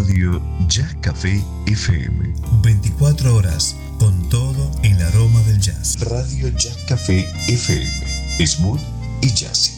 Radio Jazz Café FM. 24 horas con todo el aroma del jazz. Radio Jazz Café FM. Smooth y jazzy.